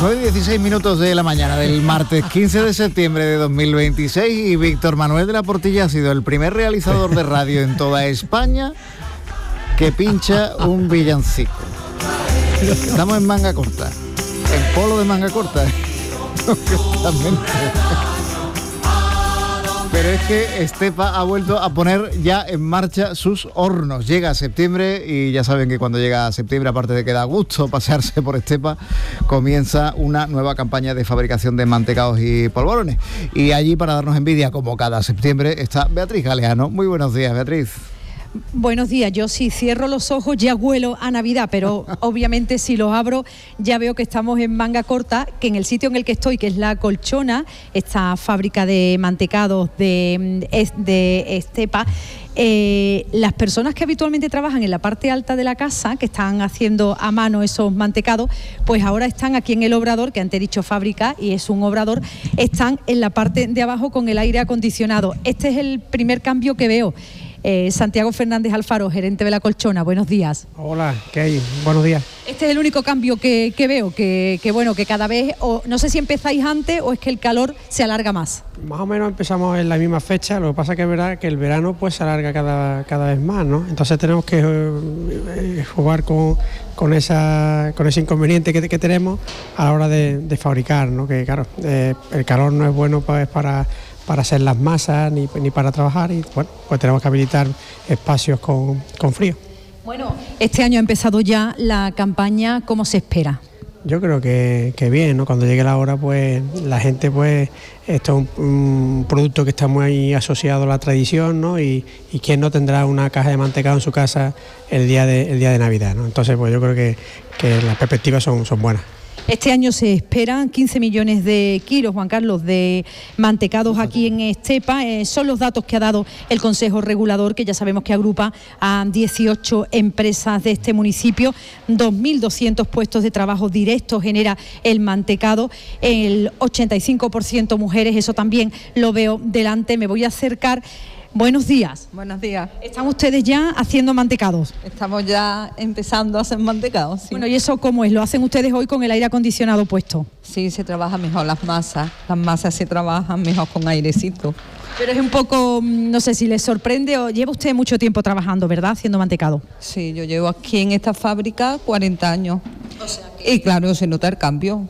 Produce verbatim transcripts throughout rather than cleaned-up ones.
nueve y dieciséis minutos de la mañana del martes quince de septiembre de dos mil veintiséis y Víctor Manuel de la Portilla ha sido el primer realizador de radio en toda España que pincha un villancico. Estamos en manga corta, en polo de manga corta. Pero es que Estepa ha vuelto a poner ya en marcha sus hornos. Llega septiembre y ya saben que cuando llega septiembre, aparte de que da gusto pasearse por Estepa, comienza una nueva campaña de fabricación de mantecados y polvorones. Y allí, para darnos envidia, como cada septiembre, está Beatriz Galeano. Muy buenos días, Beatriz. Buenos días, yo si cierro los ojos ya huelo a Navidad, pero obviamente si los abro ya veo que estamos en manga corta, que en el sitio en el que estoy, que es La Colchona, esta fábrica de mantecados de, de Estepa, eh, las personas que habitualmente trabajan en la parte alta de la casa, que están haciendo a mano esos mantecados, pues ahora están aquí en el obrador, que antes he dicho fábrica y es un obrador, están en la parte de abajo con el aire acondicionado. Este es el primer cambio que veo. Eh, Santiago Fernández Alfaro, gerente de La Colchona, buenos días. Hola, ¿qué hay? Buenos días. Este es el único cambio que, que veo, que, que bueno, que cada vez, o no sé si empezáis antes o es que el calor se alarga más. Más o menos empezamos en la misma fecha, lo que pasa que es verdad que el verano pues se alarga cada, cada vez más, ¿no? Entonces tenemos que eh, jugar con, con, esa, con ese inconveniente que, que tenemos a la hora de, de fabricar, ¿no? Que claro, eh, el calor no es bueno pues, para... para hacer las masas ni, ni para trabajar y bueno, pues tenemos que habilitar espacios con, con frío. Bueno, este año ha empezado ya la campaña, ¿cómo se espera? Yo creo que, que bien, ¿no? Cuando llegue la hora, pues la gente, pues esto es un, un producto que está muy asociado a la tradición, ¿no? Y, y quién no tendrá una caja de mantecado en su casa el día de, el día de Navidad, ¿no? Entonces, pues yo creo que, que las perspectivas son, son buenas. Este año se esperan quince millones de kilos, Juan Carlos, de mantecados aquí en Estepa. Eh, son los datos que ha dado el Consejo Regulador, que ya sabemos que agrupa a dieciocho empresas de este municipio. dos mil doscientos puestos de trabajo directos genera el mantecado. El ochenta y cinco por ciento mujeres, eso también lo veo delante. Me voy a acercar. Buenos días. Buenos días. ¿Están ustedes ya haciendo mantecados? Estamos ya empezando a hacer mantecados, sí. Bueno, ¿y eso cómo es? ¿Lo hacen ustedes hoy con el aire acondicionado puesto? Sí, se trabaja mejor las masas. Las masas se trabajan mejor con airecito. Pero es un poco, no sé si les sorprende o lleva usted mucho tiempo trabajando, ¿verdad? Haciendo mantecado. Sí, yo llevo aquí en esta fábrica cuarenta años. O sea que... Y claro, se nota el cambio.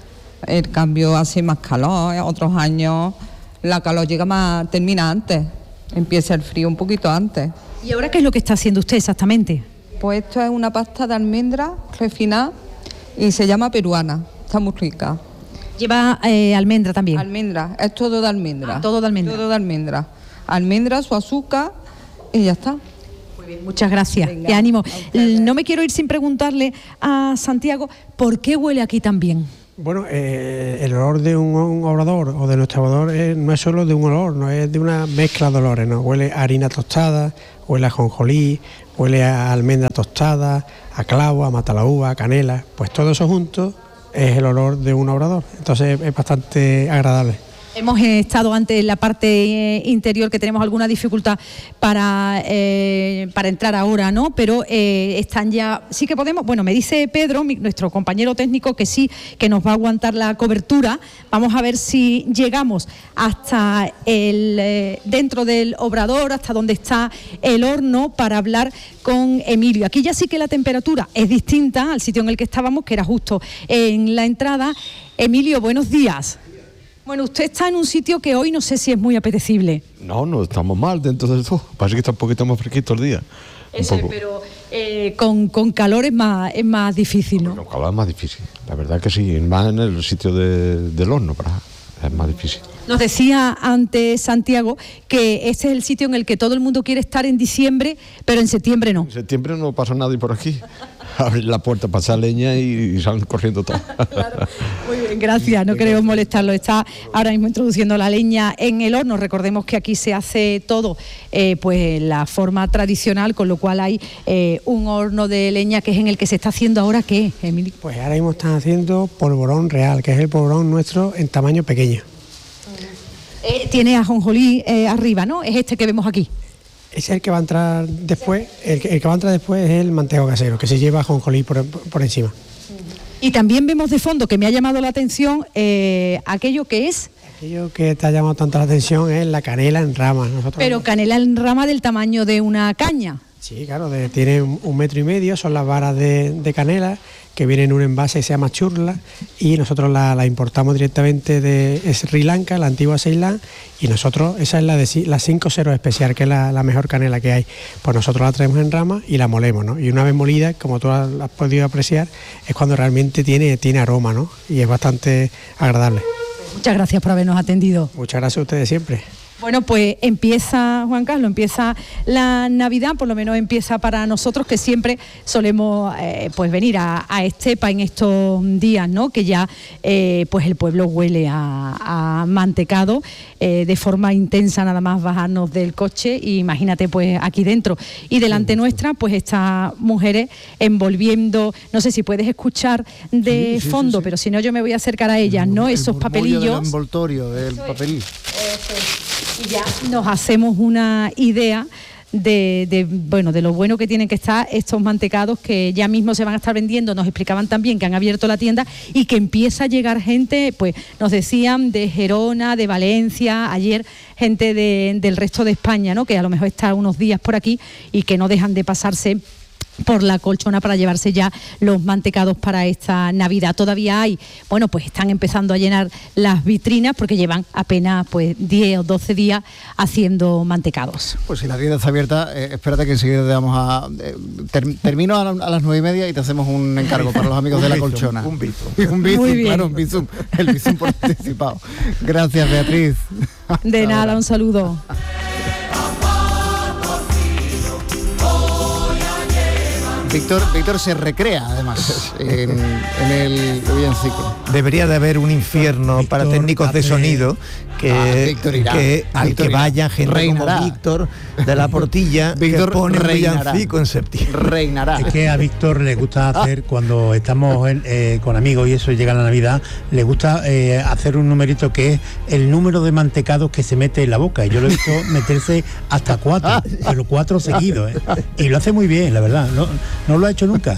El cambio hace más calor, otros años la calor llega más, termina antes. Empieza el frío un poquito antes. ¿Y ahora qué es lo que está haciendo usted exactamente? Pues esto es una pasta de almendra refinada y se llama peruana. Está muy rica. ¿Lleva eh, almendra también? Almendra, es todo de almendra. Ah, todo de almendra. Todo de almendra. Almendra, su azúcar y ya está. Muy bien, muchas gracias. Venga, qué ánimo. No me quiero ir sin preguntarle a Santiago, ¿por qué huele aquí tan bien? Bueno, eh, el olor de un, un obrador o de nuestro obrador eh, no es solo de un olor, no es de una mezcla de olores, ¿no? Huele a harina tostada, huele a jonjolí, huele a almendra tostada, a clavo, a matalaúva, a canela, pues todo eso junto es el olor de un obrador, entonces es bastante agradable. Hemos estado antes en la parte eh, interior, que tenemos alguna dificultad para, eh, para entrar ahora, ¿no? Pero eh, están ya, sí que podemos, bueno, me dice Pedro, mi, nuestro compañero técnico, que sí, que nos va a aguantar la cobertura. Vamos a ver si llegamos hasta el, eh, dentro del obrador, hasta donde está el horno, para hablar con Emilio. Aquí ya sí que la temperatura es distinta al sitio en el que estábamos, que era justo en la entrada. Emilio, buenos días. Bueno, usted está en un sitio que hoy no sé si es muy apetecible. No, no estamos mal dentro del todo. Parece que está un poquito más fresquito el día. Eso es, pero eh, con, con calor es más, es más difícil, ¿no? Con calor es más difícil, la verdad que sí. Más en el sitio de, del horno, para, es más difícil. Nos decía antes Santiago que este es el sitio en el que todo el mundo quiere estar en diciembre, pero en septiembre no. En septiembre no pasa nadie por aquí. Abrir la puerta, pasar leña y, y salen corriendo todos. Claro. Muy bien, gracias, no queremos molestarlo. Está ahora mismo introduciendo la leña en el horno. Recordemos que aquí se hace todo eh, pues la forma tradicional, con lo cual hay eh, un horno de leña que es en el que se está haciendo ahora. ¿Qué, Emilio? Pues ahora mismo están haciendo polvorón real, que es el polvorón nuestro en tamaño pequeño. Eh, tiene ajonjolí eh, arriba, ¿no? Es este que vemos aquí. Ese es el que va a entrar después. El que, el que va a entrar después es el manteco casero, que se lleva ajonjolí por, por encima. Y también vemos de fondo, que me ha llamado la atención, eh, aquello que es... Aquello que te ha llamado tanto la atención es la canela en rama. Nosotros Pero canela en rama del tamaño de una caña. Sí, claro, de, tiene un, un metro y medio, son las varas de, de canela que vienen en un envase que se llama churla y nosotros la, la importamos directamente de Sri Lanka, la antigua Ceilán, y nosotros, esa es la de la cinco cero especial, que es la, la mejor canela que hay. Pues nosotros la traemos en rama y la molemos, ¿no? Y una vez molida, como tú has, has podido apreciar, es cuando realmente tiene, tiene aroma, ¿no? Y es bastante agradable. Muchas gracias por habernos atendido. Muchas gracias a ustedes siempre. Bueno, pues empieza, Juan Carlos, empieza la Navidad, por lo menos empieza para nosotros, que siempre solemos eh, pues venir a, a Estepa en estos días, ¿no? Que ya eh, pues el pueblo huele a, a mantecado, eh, de forma intensa, nada más bajarnos del coche, y imagínate pues aquí dentro. Y delante nuestra, pues estas mujeres envolviendo, no sé si puedes escuchar de sí, sí, fondo, sí, sí. pero si no yo me voy a acercar a ellas, ¿no? El Esos papelillos. Del envoltorio, del papelillo. Y ya nos hacemos una idea de, de, bueno, de lo bueno que tienen que estar estos mantecados, que ya mismo se van a estar vendiendo. Nos explicaban también que han abierto la tienda y que empieza a llegar gente, pues nos decían de Gerona, de Valencia, ayer gente de, del resto de España, ¿no? Que a lo mejor está unos días por aquí y que no dejan de pasarse por la Colchona para llevarse ya los mantecados para esta Navidad. Todavía hay, bueno, pues están empezando a llenar las vitrinas porque llevan apenas pues diez o doce días haciendo mantecados. Pues si la tienda está abierta, eh, espérate que enseguida te vamos a... Eh, ter, termino a, la, a las nueve y media y te hacemos un encargo para los amigos de la Colchona. Un bizum. Un bizum, claro, un bizum. El bizum por anticipado. Gracias, Beatriz. De nada, ahora. Un saludo. Víctor, Víctor se recrea, además, en, en el villancico. Debería de haber un infierno Víctor, para técnicos de sonido que, ah, Víctor irá, que al Víctor que vaya gente reinará. Como Víctor de la Portilla, Víctor que pone reinará. Un villancico en septiembre. Reinará. Es que a Víctor le gusta hacer, ah. cuando estamos en, eh, con amigos y eso llega la Navidad, le gusta eh, hacer un numerito que es el número de mantecados que se mete en la boca. Y yo lo he visto meterse hasta cuatro, ah. pero cuatro seguidos. ¿eh? Y lo hace muy bien, la verdad. No, No lo ha hecho nunca.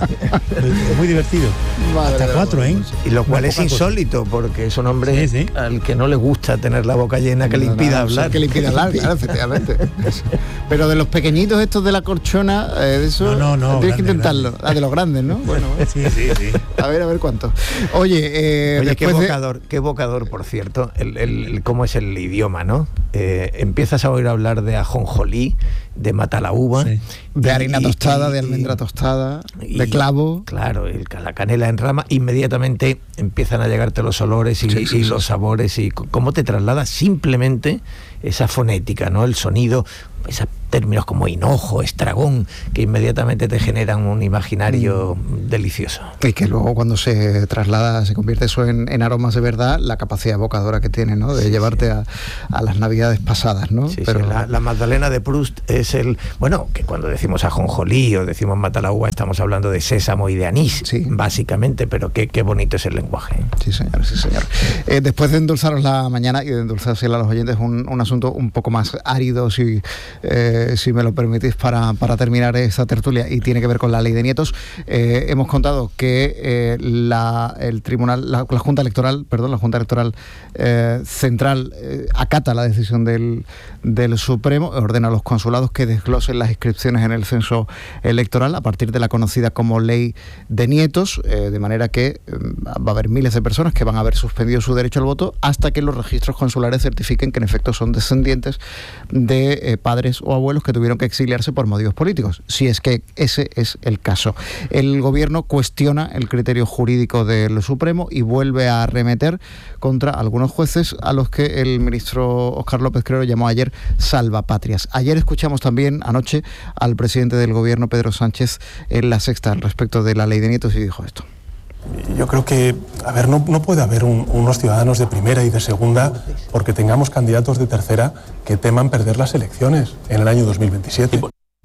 Es muy divertido. Madre Hasta cuatro, ¿eh? Y lo cual es insólito, porque es un hombre sí, sí. al que no le gusta tener la boca llena, que no, le impida no, hablar. Que le impida hablar, claro, efectivamente. Pero de los pequeñitos estos de la Colchona, eh, de eso no, no, no, tienes grande, que intentarlo. Ah, de los grandes, ¿no? Bueno, bueno. Sí, sí, sí. A ver, a ver cuántos. Oye, eh, Oye qué bocador, de... qué bocador, por cierto, el, el, el, cómo es el idioma, ¿no? Eh, empiezas a oír hablar de ajonjolí, de mata la uva, sí. de harina tostada, y, de almendra tostada, y, de clavo. Claro, el, la canela en rama, inmediatamente empiezan a llegarte los olores y, sí, sí, y sí, los sí. sabores, y cómo te traslada simplemente esa fonética, ¿no? El sonido, esos términos como hinojo, estragón, que inmediatamente te generan un imaginario mm. delicioso. Y que luego cuando se traslada, se convierte eso en, en aromas de verdad, la capacidad evocadora que tiene, ¿no? De sí, llevarte sí. A, a las navidades pasadas, ¿no? Sí, pero sí, la, la Magdalena de Proust es el... Bueno, que cuando decimos ajonjolí o decimos mata la uva, estamos hablando de sésamo y de anís, sí. básicamente, pero qué, qué bonito es el lenguaje. Sí, señor, sí, señor. Eh, después de endulzaros la mañana y de endulzársela a los oyentes, un, un asunto un poco más árido, si, eh, si me lo permitís, para, para terminar esta tertulia, y tiene que ver con la ley de nietos. Eh, hemos contado que eh, la, el tribunal, la, la Junta Electoral, perdón, la Junta Electoral eh, Central eh, acata la decisión del, del Supremo, ordena a los consulados que desglosen las inscripciones en el censo electoral a partir de la conocida como ley de nietos, eh, de manera que eh, va a haber miles de personas que van a haber suspendido su derecho al voto hasta que los registros consulares certifiquen que en efecto son descendientes de eh, padres o abuelos que tuvieron que exiliarse por motivos políticos, si es que ese es el caso. El gobierno cuestiona el criterio jurídico del Supremo y vuelve a arremeter contra algunos jueces a los que el ministro Óscar López Crero llamó ayer salvapatrias. Ayer escuchamos también, anoche, al presidente del gobierno, Pedro Sánchez, en La Sexta, al respecto de la ley de nietos, y dijo esto. Yo creo que, a ver, no, no puede haber un, unos ciudadanos de primera y de segunda porque tengamos candidatos de tercera que teman perder las elecciones en el año dos mil veintisiete.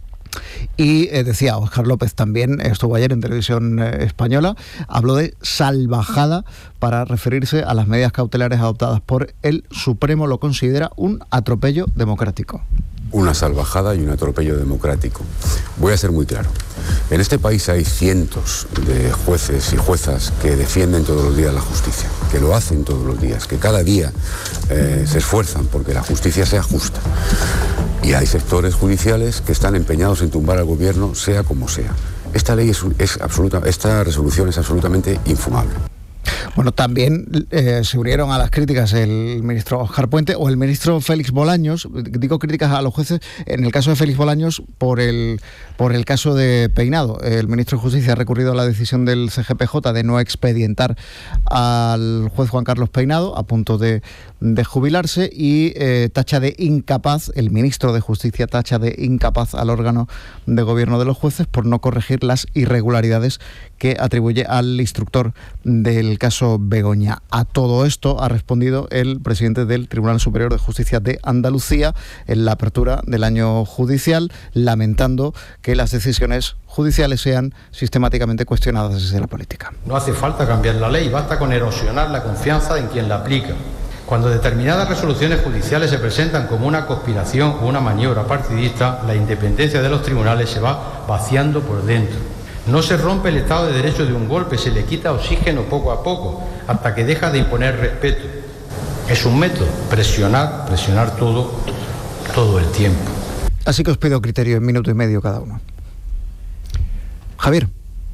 Y eh, decía Óscar López, también estuvo ayer en televisión eh, española, habló de salvajada para referirse a las medidas cautelares adoptadas por el Supremo, lo considera un atropello democrático. una salvajada y un atropello democrático. Voy a ser muy claro. En este país hay cientos de jueces y juezas que defienden todos los días la justicia, que lo hacen todos los días, que cada día eh, se esfuerzan porque la justicia sea justa. Y hay sectores judiciales que están empeñados en tumbar al gobierno, sea como sea. Esta ley es, es absoluta, esta resolución es absolutamente infumable. Bueno, también eh, se unieron a las críticas el ministro Óscar Puente o el ministro Félix Bolaños. Digo críticas a los jueces, en el caso de Félix Bolaños, por el, por el caso de Peinado. El ministro de Justicia ha recurrido a la decisión del C G P J de no expedientar al juez Juan Carlos Peinado, a punto de, de jubilarse, y eh, tacha de incapaz, el ministro de Justicia tacha de incapaz al órgano de gobierno de los jueces por no corregir las irregularidades que atribuye al instructor del caso Begoña. A todo esto ha respondido el presidente del Tribunal Superior de Justicia de Andalucía en la apertura del año judicial, lamentando que las decisiones judiciales sean sistemáticamente cuestionadas desde la política. No hace falta cambiar la ley, basta con erosionar la confianza en quien la aplica. Cuando determinadas resoluciones judiciales se presentan como una conspiración o una maniobra partidista, la independencia de los tribunales se va vaciando por dentro. No se rompe el Estado de Derecho de un golpe, se le quita oxígeno poco a poco, hasta que deja de imponer respeto. Es un método, presionar, presionar todo, todo el tiempo. Así que os pido criterio en minuto y medio cada uno. Javier.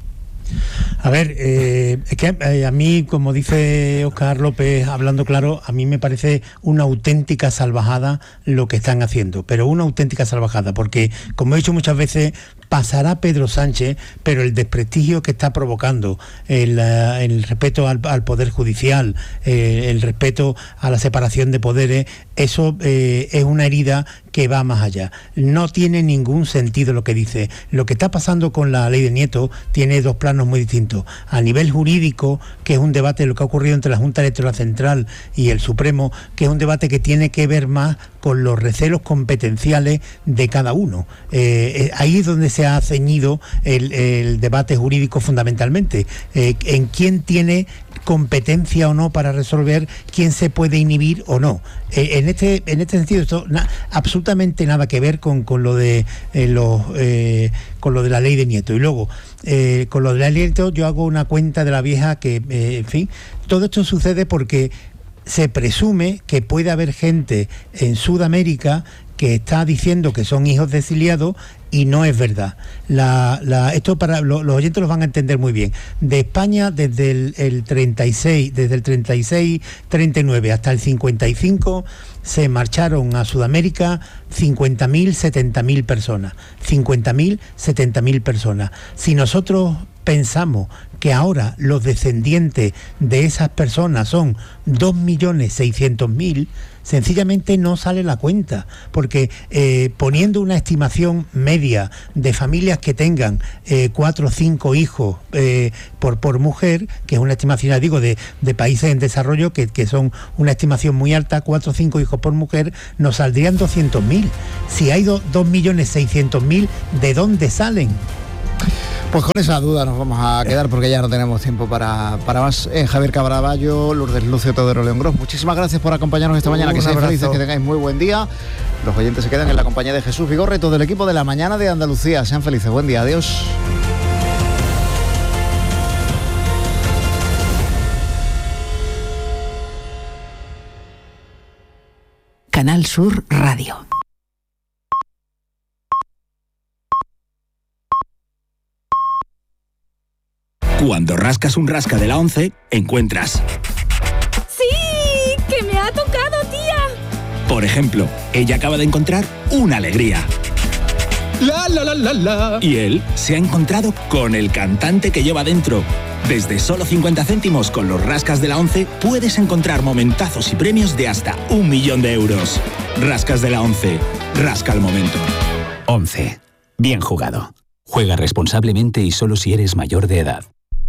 A ver, eh, es que eh, a mí, como dice Óscar López, hablando claro, a mí me parece una auténtica salvajada lo que están haciendo, pero una auténtica salvajada, porque, como he dicho muchas veces, pasará Pedro Sánchez, pero el desprestigio que está provocando, el, el respeto al, al Poder Judicial, eh, el respeto a la separación de poderes, eso eh, es una herida que va más allá. No tiene ningún sentido lo que dice. Lo que está pasando con la ley de Nieto tiene dos planos muy distintos. A nivel jurídico, que es un debate de lo que ha ocurrido entre la Junta Electoral Central y el Supremo, que es un debate que tiene que ver más con los recelos competenciales de cada uno. Eh, ahí es donde se ha ceñido el, el debate jurídico fundamentalmente. Eh, en quién tiene competencia o no para resolver, quién se puede inhibir o no. Eh, en este en este sentido, esto na, absolutamente nada que ver con, con lo de eh, los eh, con lo de la ley de Nieto. Y luego, eh, con lo de la ley de Nieto, yo hago una cuenta de la vieja que, eh, en fin, todo esto sucede porque se presume que puede haber gente en Sudamérica que está diciendo que son hijos de exiliados y no es verdad. La, la, esto para lo, los oyentes los van a entender muy bien. De España, desde el, el treinta y seis, desde el treinta y seis, treinta y nueve hasta el cincuenta y cinco, se marcharon a Sudamérica cincuenta mil, setenta mil personas. cincuenta mil, setenta mil personas. Si nosotros pensamos que ahora los descendientes de esas personas son dos millones seiscientos mil, sencillamente no sale la cuenta, porque eh, poniendo una estimación media de familias que tengan eh, cuatro o cinco hijos eh, por, por mujer, que es una estimación, digo, de, de países en desarrollo, que, que son una estimación muy alta, cuatro o cinco hijos por mujer, nos saldrían doscientos mil. Si hay dos millones seiscientos mil, ¿de dónde salen? Pues con esa duda nos vamos a quedar porque ya no tenemos tiempo para, para más. Eh, Javier Caraballo, Lourdes Lucio, Teodoro León Gros, muchísimas gracias por acompañarnos esta mañana. Que seáis felices, que tengáis muy buen día. Los oyentes se quedan en la compañía de Jesús Vigorra y todo el equipo de La Mañana de Andalucía. Sean felices, buen día, adiós. Canal Sur Radio. Cuando rascas un rasca de la once, encuentras... ¡Sí! ¡Que me ha tocado, tía! Por ejemplo, ella acaba de encontrar una alegría. ¡La, la, la, la, la! Y él se ha encontrado con el cantante que lleva dentro. Desde solo cincuenta céntimos con los rascas de la once, puedes encontrar momentazos y premios de hasta un millón de euros. Rascas de la once. Rasca el momento. once. Bien jugado. Juega responsablemente y solo si eres mayor de edad.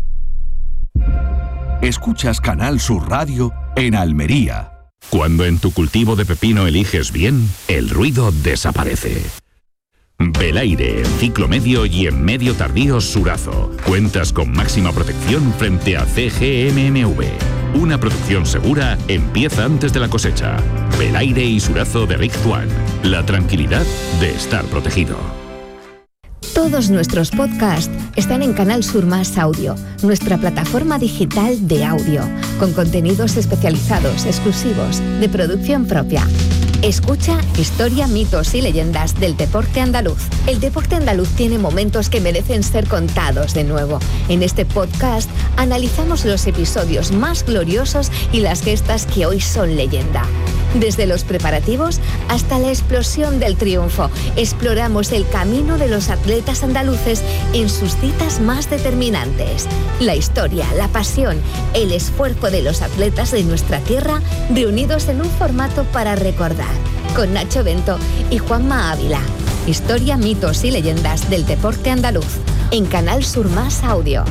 Escuchas Canal Sur Radio en Almería. Cuando en tu cultivo de pepino eliges bien, el ruido desaparece. Belaire, en ciclo medio y en medio tardío Surazo. Cuentas con máxima protección frente a C G M M V. Una producción segura empieza antes de la cosecha. Belaire y Surazo de Big One. La tranquilidad de estar protegido. Todos nuestros podcasts están en Canal Sur Más Audio, nuestra plataforma digital de audio, con contenidos especializados, exclusivos, de producción propia. Escucha Historia, mitos y leyendas del deporte andaluz. El deporte andaluz tiene momentos que merecen ser contados de nuevo. En este podcast analizamos los episodios más gloriosos y las gestas que hoy son leyenda. Desde los preparativos hasta la explosión del triunfo, exploramos el camino de los atletas andaluces en sus citas más determinantes. La historia, la pasión, el esfuerzo de los atletas de nuestra tierra reunidos en un formato para recordar. Con Nacho Bento y Juanma Ávila. Historia, mitos y leyendas del deporte andaluz. En Canal Sur Más Audio.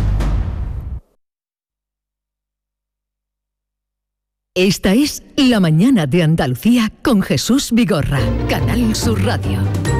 Esta es La Mañana de Andalucía con Jesús Vigorra, Canal Sur Radio.